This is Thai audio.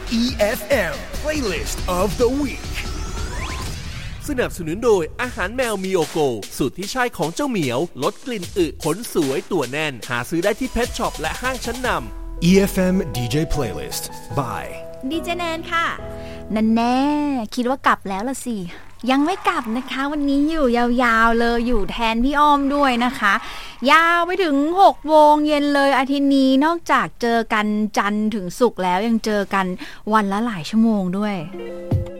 EFM Playlist of the Week สนับสนุนโดยอาหารแมวมิโอโกสูตรที่ใช่ของเจ้าเหมียวลดกลิ่นอึขนสวยตัวแน่นหาซื้อได้ที่เพชช็อปและห้างชั้นนำ EFM DJ Playlist by ดีเจแนนค่ะนั่นแน่คิดว่ากลับแล้วล่ะสิยังไม่กลับนะคะวันนี้อยู่ยาวๆเลยอยู่แทนพี่อ้อมด้วยนะคะยาวไปถึง6 โมงเย็นเลยอาทิตย์นี้นอกจากเจอกันจันทร์ถึงศุกร์แล้วยังเจอกันวันละหลายชั่วโมงด้วย